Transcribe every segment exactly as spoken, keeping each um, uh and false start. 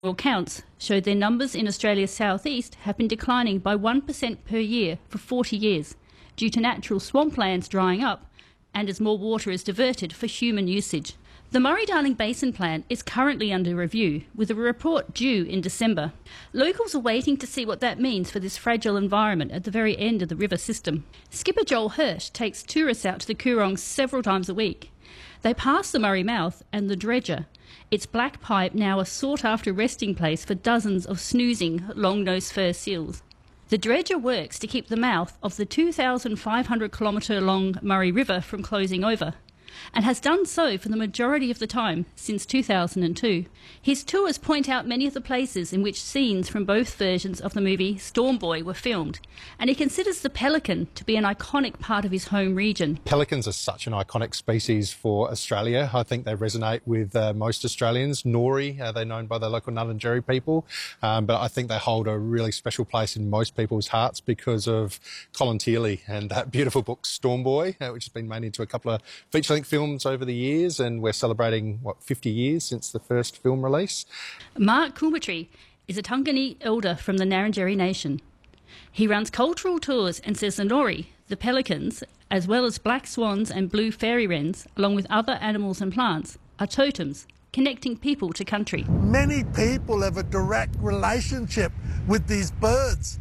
counts showed their numbers in Australia's southeast have been declining by one percent per year for forty years due to natural swamplands drying up and as more water is diverted for human usage. The Murray-Darling Basin Plan is currently under review, with a report due in December. Locals are waiting to see what that means for this fragile environment at the very end of the river system. Skipper Joel Hirsch takes tourists out to the Coorong several times a week. They pass the Murray Mouth and the Dredger, its black pipe now a sought-after resting place for dozens of snoozing long-nosed fur seals. The Dredger works to keep the mouth of the two thousand five hundred kilometre long Murray River from closing over, and has done so for the majority of the time since two thousand two. His tours point out many of the places in which scenes from both versions of the movie Storm Boy were filmed, and he considers the pelican to be an iconic part of his home region. Pelicans are such an iconic species for Australia. I think they resonate with uh, most Australians. Nori, uh, they're known by the local Ngarrindjeri people, um, but I think they hold a really special place in most people's hearts because of Colin Tearley and that beautiful book Storm Boy, uh, which has been made into a couple of feature-length films over the years, and we're celebrating, what, fifty years since the first film release. Mark Coomertree is a Tungane elder from the Ngarrindjeri Nation. He runs cultural tours and says the Nori, the pelicans, as well as black swans and blue fairy wrens, along with other animals and plants, are totems, connecting people to country. Many people have a direct relationship with these birds,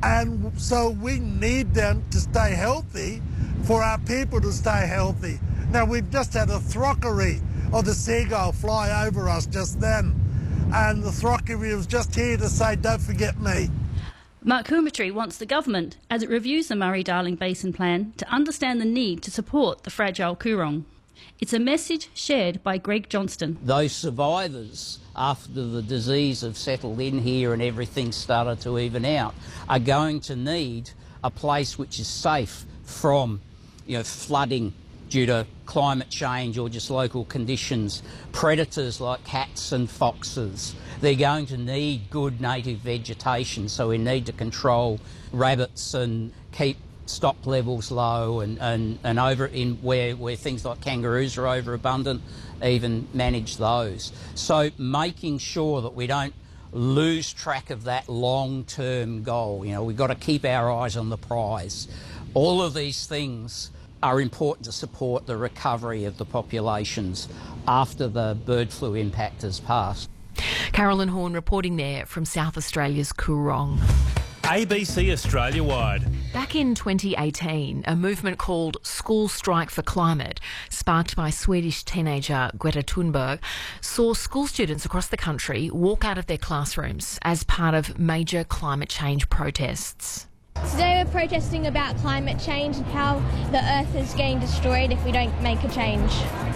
and so we need them to stay healthy for our people to stay healthy. Now, we've just had a throckery of the seagull fly over us just then, and the throckery was just here to say, don't forget me. Mark Coomertree wants the government, as it reviews the Murray-Darling Basin Plan, to understand the need to support the fragile Coorong. It's a message shared by Greg Johnston. Those survivors, after the disease have settled in here and everything started to even out, are going to need a place which is safe from, you know, flooding due to climate change or just local conditions, predators like cats and foxes. They're going to need good native vegetation, so we need to control rabbits and keep stock levels low, and, and, and over in where, where things like kangaroos are overabundant, even manage those. So making sure that we don't lose track of that long-term goal. You know, we've got to keep our eyes on the prize. All of these things are important to support the recovery of the populations after the bird flu impact has passed. Carolyn Horn reporting there from South Australia's Coorong. A B C Australia-wide. Back in twenty eighteen, a movement called School Strike for Climate, sparked by Swedish teenager Greta Thunberg, saw school students across the country walk out of their classrooms as part of major climate change protests. Today we're protesting about climate change and how the earth is getting destroyed if we don't make a change.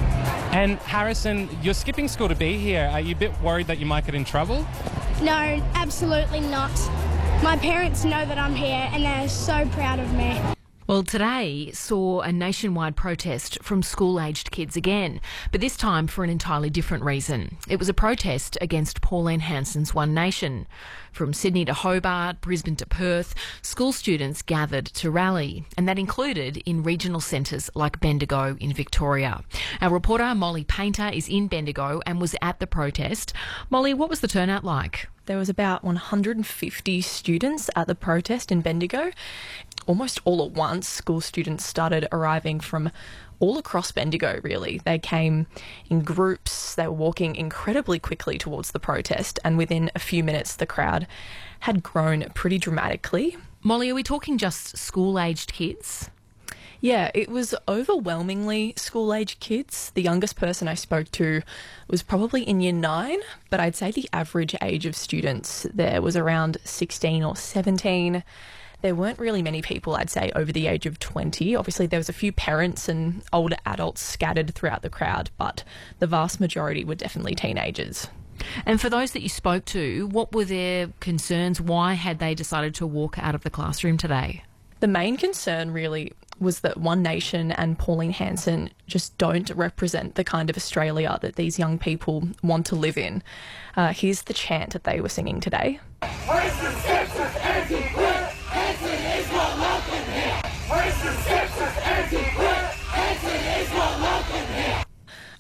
And Harrison, you're skipping school to be here. Are you a bit worried that you might get in trouble? No, absolutely not. My parents know that I'm here and they're so proud of me. Well, today saw a nationwide protest from school-aged kids again, but this time for an entirely different reason. It was a protest against Pauline Hanson's One Nation. From Sydney to Hobart, Brisbane to Perth, school students gathered to rally, and that included in regional centres like Bendigo in Victoria. Our reporter Molly Painter is in Bendigo and was at the protest. Molly, what was the turnout like? There was about one hundred fifty students at the protest in Bendigo. Almost all at once, school students started arriving from all across Bendigo, really. They came in groups, they were walking incredibly quickly towards the protest, and within a few minutes the crowd had grown pretty dramatically. Molly, are we talking just school-aged kids? Yeah, it was overwhelmingly school-age kids. The youngest person I spoke to was probably in year nine, but I'd say the average age of students there was around sixteen or seventeen. There weren't really many people, I'd say, over the age of twenty. Obviously, there was a few parents and older adults scattered throughout the crowd, but the vast majority were definitely teenagers. And for those that you spoke to, what were their concerns? Why had they decided to walk out of the classroom today? The main concern really was that One Nation and Pauline Hanson just don't represent the kind of Australia that these young people want to live in. Uh, here's the chant that they were singing today. Racist, sexist, anti-queer, Hanson is not welcome here. Racist, sexist, anti-queer, Hanson is not welcome here.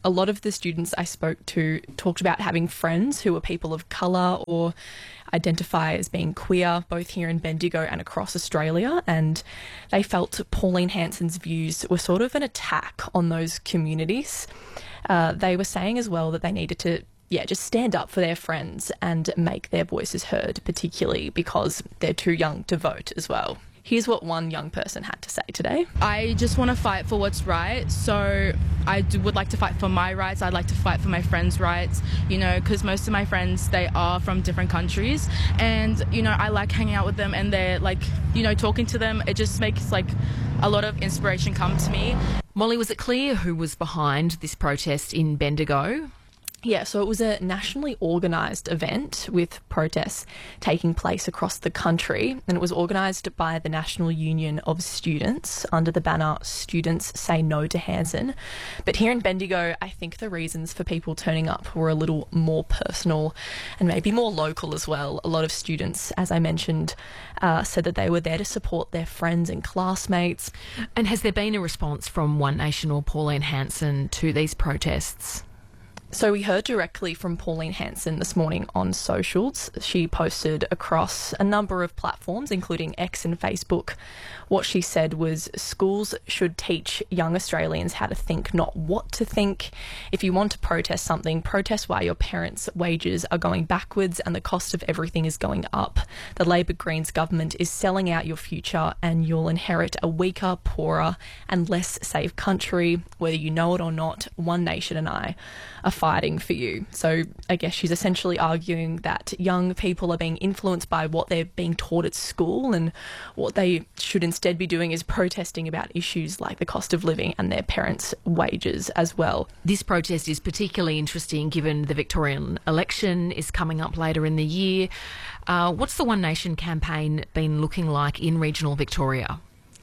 A lot of the students I spoke to talked about having friends who were people of colour or identify as being queer, both here in Bendigo and across Australia, and they felt Pauline Hanson's views were sort of an attack on those communities. Uh, they were saying as well that they needed to yeah, just stand up for their friends and make their voices heard, particularly because they're too young to vote as well. Here's what one young person had to say today. I just want to fight for what's right. So I do, would like to fight for my rights. I'd like to fight for my friends' rights, you know, because most of my friends, they are from different countries. And, you know, I like hanging out with them and they're like, you know, talking to them. It just makes like a lot of inspiration come to me. Molly, was it clear who was behind this protest in Bendigo? Yeah, so it was a nationally organised event with protests taking place across the country, and it was organised by the National Union of Students under the banner Students Say No to Hanson. But here in Bendigo, I think the reasons for people turning up were a little more personal and maybe more local as well. A lot of students, as I mentioned, uh, said that they were there to support their friends and classmates. And has there been a response from One Nation or Pauline Hanson to these protests? So we heard directly from Pauline Hanson this morning on socials. She posted across a number of platforms, including X and Facebook. What she said was schools should teach young Australians how to think, not what to think. If you want to protest something, protest why your parents' wages are going backwards and the cost of everything is going up. The Labor Greens government is selling out your future and you'll inherit a weaker, poorer and less safe country. Whether you know it or not, One Nation and I are fighting for you. So I guess she's essentially arguing that young people are being influenced by what they're being taught at school, and what they should instead be doing is protesting about issues like the cost of living and their parents' wages as well. This protest is particularly interesting given the Victorian election is coming up later in the year. Uh, what's the One Nation campaign been looking like in regional Victoria?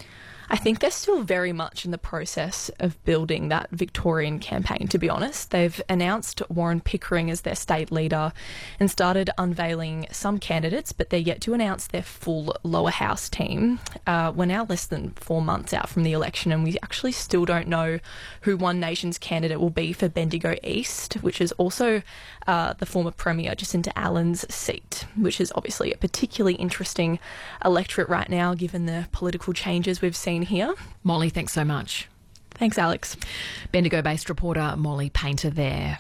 I think they're still very much in the process of building that Victorian campaign, to be honest. They've announced Warren Pickering as their state leader and started unveiling some candidates, but they're yet to announce their full lower house team. Uh, we're now less than four months out from the election, and we actually still don't know who One Nation's candidate will be for Bendigo East, which is also uh, the former Premier Jacinta Allen's seat, which is obviously a particularly interesting electorate right now, given the political changes we've seen here. Molly, thanks so much. Thanks, Alex. Bendigo-based reporter Molly Painter there.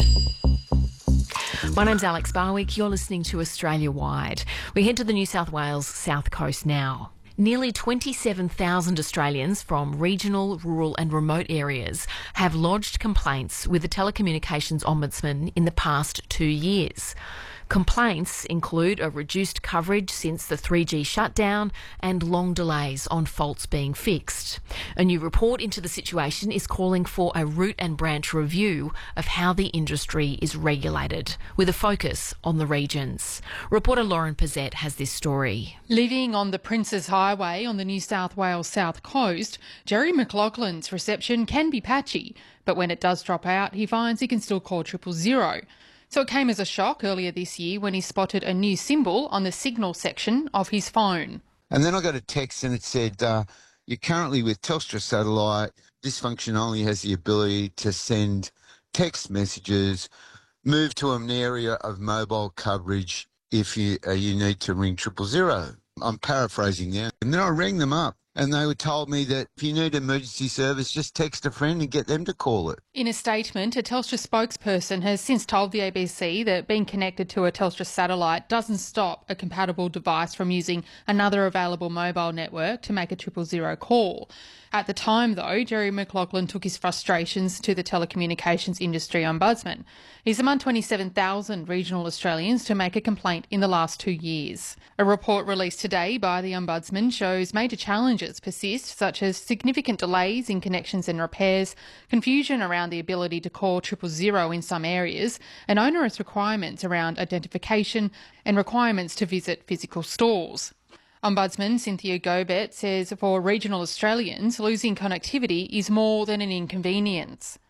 My name's Alex Barwick. You're listening to Australia Wide. We head to the New South Wales South Coast now. Nearly twenty-seven thousand Australians from regional, rural and remote areas have lodged complaints with the Telecommunications Ombudsman in the past two years. Complaints include a reduced coverage since the three G shutdown and long delays on faults being fixed. A new report into the situation is calling for a root and branch review of how the industry is regulated, with a focus on the regions. Reporter Lauren Pizzette has this story. Living on the Princes Highway on the New South Wales South Coast, Jerry McLaughlin's reception can be patchy, but when it does drop out, he finds he can still call triple zero. So it came as a shock earlier this year when he spotted a new symbol on the signal section of his phone. And then I got a text and it said, uh, you're currently with Telstra Satellite. This function only has the ability to send text messages. Move to an area of mobile coverage if you, uh, you need to ring triple zero. I'm paraphrasing now. And then I rang them up and they were told me that if you need emergency service, just text a friend and get them to call it. In a statement, a Telstra spokesperson has since told the A B C that being connected to a Telstra satellite doesn't stop a compatible device from using another available mobile network to make a triple zero call. At the time, though, Jerry McLaughlin took his frustrations to the telecommunications industry ombudsman. He's among twenty-seven thousand regional Australians to make a complaint in the last two years. A report released today by the ombudsman shows major challenges persist, such as significant delays in connections and repairs, confusion around the ability to call triple zero in some areas, and onerous requirements around identification and requirements to visit physical stores. Ombudsman Cynthia Gobet says for regional Australians, losing connectivity is more than an inconvenience.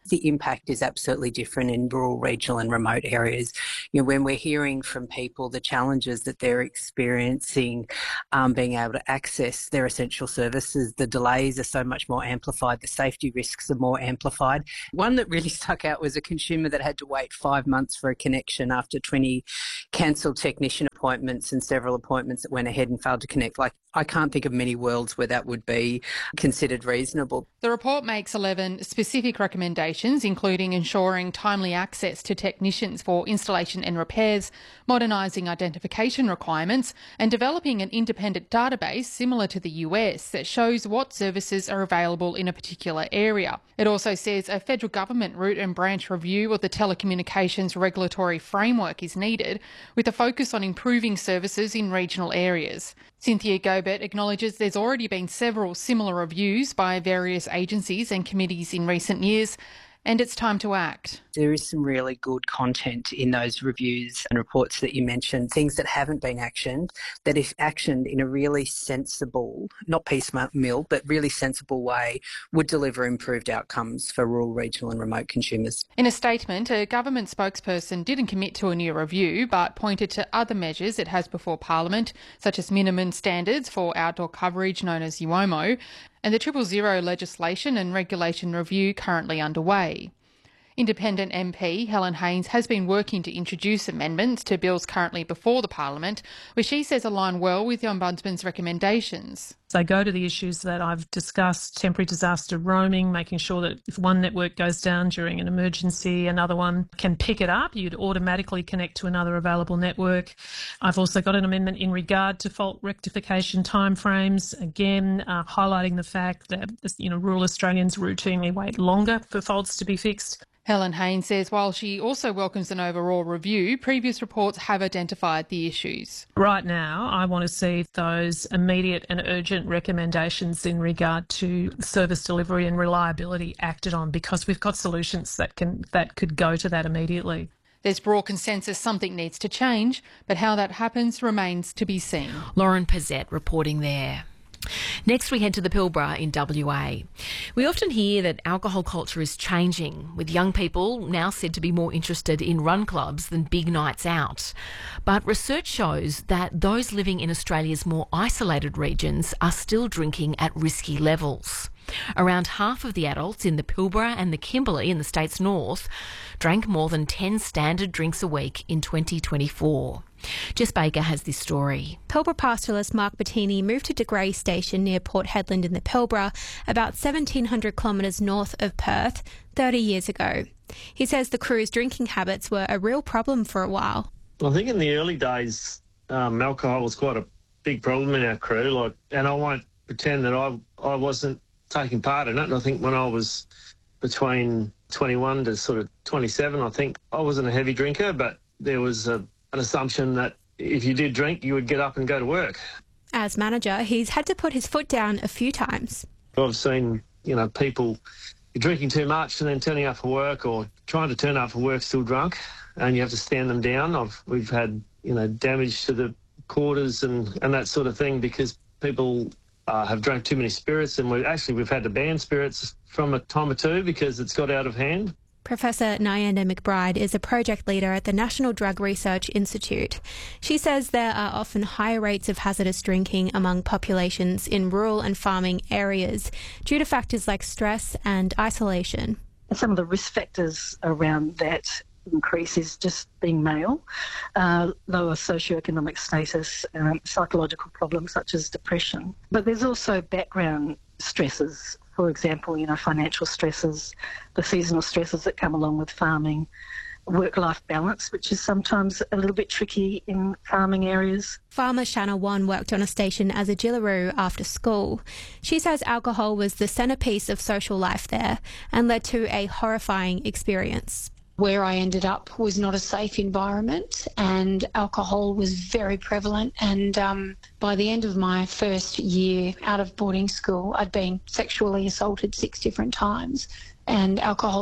the impact is absolutely different in rural, regional and remote areas. You know, when we're hearing from people the challenges that they're experiencing um, being able to access their essential services, the delays are so much more amplified, the safety risks are more amplified. One that really stuck out was a consumer that had to wait five months for a connection after twenty cancelled technician appointments and several appointments that went ahead and failed to connect. Like, I can't think of many worlds where that would be considered reasonable. The report makes eleven specific recommendations, including ensuring timely access to technicians for installation and repairs, modernising identification requirements, and developing an independent database similar to the U S that shows what services are available in a particular area. It also says a federal government root and branch review of the telecommunications regulatory framework is needed, with a focus on improving services in regional areas. Cynthia Gobert acknowledges there's already been several similar reviews by various agencies and committees in recent years, and it's time to act. There is some really good content in those reviews and reports that you mentioned, things that haven't been actioned, that if actioned in a really sensible, not piecemeal, but really sensible way, would deliver improved outcomes for rural, regional and remote consumers. In a statement, a government spokesperson didn't commit to a new review, but pointed to other measures it has before Parliament, such as minimum standards for outdoor coverage known as U O M O, and the Triple Zero legislation and regulation review currently underway. Independent M P Helen Haines has been working to introduce amendments to bills currently before the Parliament, which she says align well with the Ombudsman's recommendations. They go to the issues that I've discussed, temporary disaster roaming, making sure that if one network goes down during an emergency, another one can pick it up. You'd automatically connect to another available network. I've also got an amendment in regard to fault rectification timeframes, again, uh, highlighting the fact that, you know, rural Australians routinely wait longer for faults to be fixed. Helen Haines says while she also welcomes an overall review, previous reports have identified the issues. Right now, I want to see those immediate and urgent recommendations in regard to service delivery and reliability acted on, because we've got solutions that can that could go to that immediately. There's broad consensus something needs to change, but how that happens remains to be seen. Lauren Pazette reporting there. Next, we head to the Pilbara in W A. We often hear that alcohol culture is changing, with young people now said to be more interested in run clubs than big nights out. But research shows that those living in Australia's more isolated regions are still drinking at risky levels. Around half of the adults in the Pilbara and the Kimberley in the state's north drank more than ten standard drinks a week in twenty twenty-four. Jess Baker has this story. Pilbara pastoralist Mark Bettini moved to De Grey Station near Port Hedland in the Pilbara, about seventeen hundred kilometres north of Perth, thirty years ago. He says the crew's drinking habits were a real problem for a while. I think in the early days, um, alcohol was quite a big problem in our crew, like, and I won't pretend that I I wasn't taking part in it. And I think when I was between twenty-one to sort of twenty-seven, I think I wasn't a heavy drinker, but there was a, an assumption that if you did drink, you would get up and go to work. As manager, he's had to put his foot down a few times. I've seen, you know, people drinking too much and then turning up for work, or trying to turn up for work still drunk, and you have to stand them down. I've, we've had, you know, damage to the quarters and, and that sort of thing because people Uh, have drank too many spirits, and we actually we've had to ban spirits from a time or two because it's got out of hand. Professor Nyanda McBride is a project leader at the National Drug Research Institute. She says there are often higher rates of hazardous drinking among populations in rural and farming areas due to factors like stress and isolation. Some of the risk factors around that increase is just being male, uh, lower socioeconomic status, um, psychological problems such as depression. But there's also background stresses, for example, you know, financial stresses, the seasonal stresses that come along with farming, work-life balance, which is sometimes a little bit tricky in farming areas. Farmer Shanna Wan worked on a station as a Jillaroo after school. She says alcohol was the centrepiece of social life there and led to a horrifying experience. Where I ended up was not a safe environment, and alcohol was very prevalent. And um, by the end of my first year out of boarding school, I'd been sexually assaulted six different times, and alcohol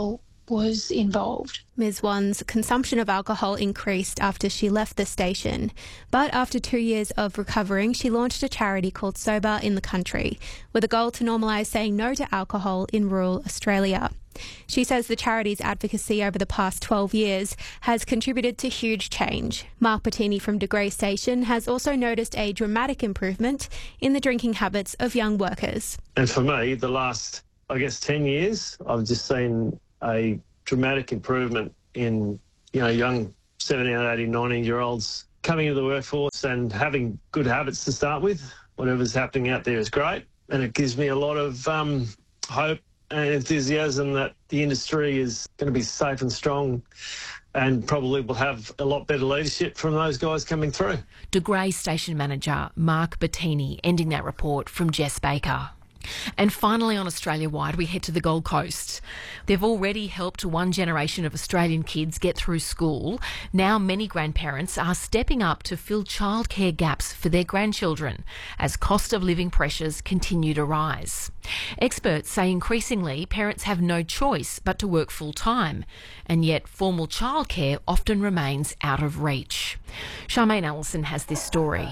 was involved. Miz Wan's consumption of alcohol increased after she left the station. But after two years of recovering, she launched a charity called Sober in the Country, with a goal to normalise saying no to alcohol in rural Australia. She says the charity's advocacy over the past twelve years has contributed to huge change. Mark Bettini from De Grey Station has also noticed a dramatic improvement in the drinking habits of young workers. And for me, the last, I guess, ten years, I've just seen a dramatic improvement in, you know, young seventeen, eighteen, nineteen-year-olds coming into the workforce and having good habits to start with. Whatever's happening out there is great, and it gives me a lot of um, hope and enthusiasm that the industry is going to be safe and strong, and probably will have a lot better leadership from those guys coming through. De Grey Station Manager Mark Bettini ending that report from Jess Baker. And finally, on Australia-wide, we head to the Gold Coast. They've already helped one generation of Australian kids get through school. Now many grandparents are stepping up to fill childcare gaps for their grandchildren as cost of living pressures continue to rise. Experts say increasingly parents have no choice but to work full-time, and yet formal childcare often remains out of reach. Charmaine Allison has this story.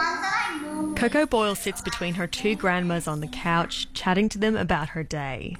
Coco Boyle sits between her two grandmas on the couch, chatting to them about her day.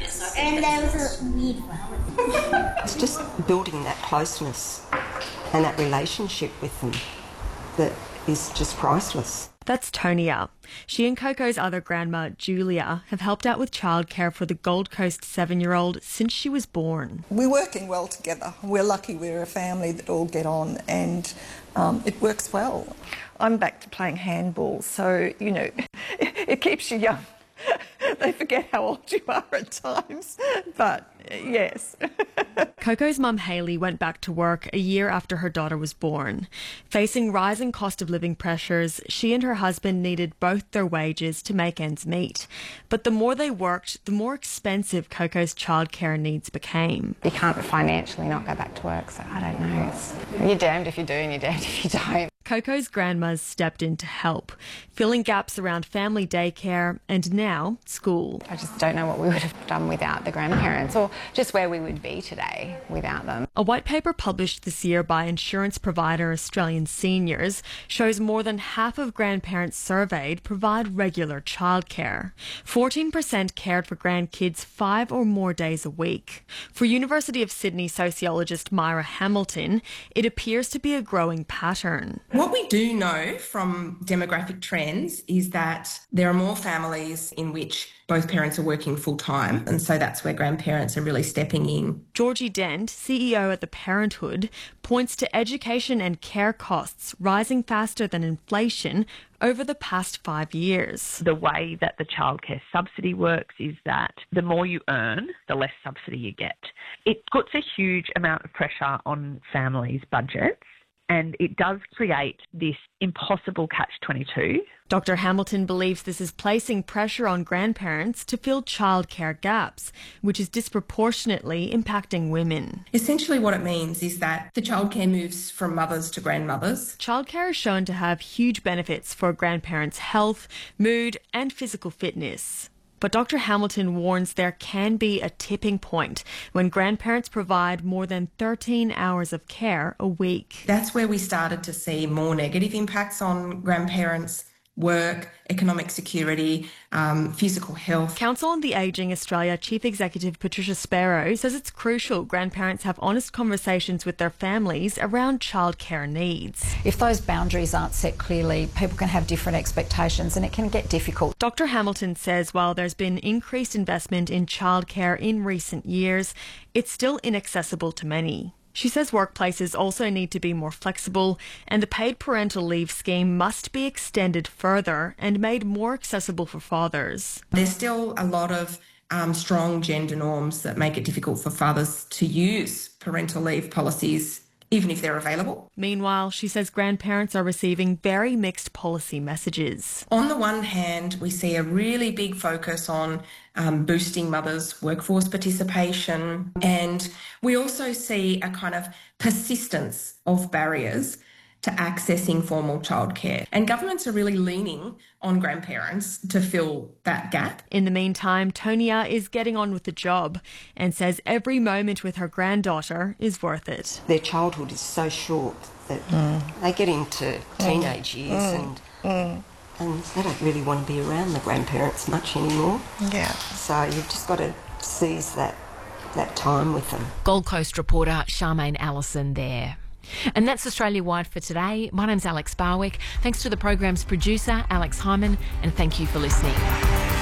And there was a weed flower. It's just building that closeness and that relationship with them that is just priceless. That's Tonia. She and Coco's other grandma, Julia, have helped out with childcare for the Gold Coast seven-year-old since she was born. We're working well together. We're lucky we're a family that all get on, and um, it works well. I'm back to playing handball, so, you know, it keeps you young. They forget how old you are at times, but yes. Coco's mum Hayley went back to work a year after her daughter was born. Facing rising cost of living pressures, she and her husband needed both their wages to make ends meet. But the more they worked, the more expensive Coco's childcare needs became. You can't financially not go back to work, so I don't know. It's, you're damned if you do and you're damned if you don't. Coco's grandmas stepped in to help, filling gaps around family daycare and now school. I just don't know what we would have done without the grandparents, or just where we would be today without them. A white paper published this year by insurance provider Australian Seniors shows more than half of grandparents surveyed provide regular childcare. fourteen percent cared for grandkids five or more days a week. For University of Sydney sociologist Myra Hamilton, it appears to be a growing pattern. What we do know from demographic trends is that there are more families in which both parents are working full-time, and so that's where grandparents are really stepping in. Georgie Dent, C E O at The Parenthood, points to education and care costs rising faster than inflation over the past five years. The way that the childcare subsidy works is that the more you earn, the less subsidy you get. It puts a huge amount of pressure on families' budgets, and it does create this impossible catch twenty-two. Doctor Hamilton believes this is placing pressure on grandparents to fill childcare gaps, which is disproportionately impacting women. Essentially what it means is that the childcare moves from mothers to grandmothers. Childcare is shown to have huge benefits for grandparents' health, mood and physical fitness. But Doctor Hamilton warns there can be a tipping point when grandparents provide more than thirteen hours of care a week. That's where we started to see more negative impacts on grandparents' work, economic security, um, physical health. Council on the Ageing Australia Chief Executive Patricia Sparrow says it's crucial grandparents have honest conversations with their families around childcare needs. If those boundaries aren't set clearly, people can have different expectations and it can get difficult. Doctor Hamilton says while there's been increased investment in childcare in recent years, it's still inaccessible to many. She says workplaces also need to be more flexible and the paid parental leave scheme must be extended further and made more accessible for fathers. There's still a lot of um, strong gender norms that make it difficult for fathers to use parental leave policies, even if they're available. Meanwhile, she says grandparents are receiving very mixed policy messages. On the one hand, we see a really big focus on um, boosting mothers' workforce participation, and we also see a kind of persistence of barriers to accessing formal childcare. And governments are really leaning on grandparents to fill that gap. In the meantime, Tonia is getting on with the job and says every moment with her granddaughter is worth it. Their childhood is so short that mm. they get into teenage mm. years mm. and mm. and they don't really want to be around the grandparents much anymore. Yeah. So you've just got to seize that that time with them. Gold Coast reporter Charmaine Allison there. And that's Australia-wide for today. My name's Alex Barwick. Thanks to the program's producer, Alex Hyman, and thank you for listening.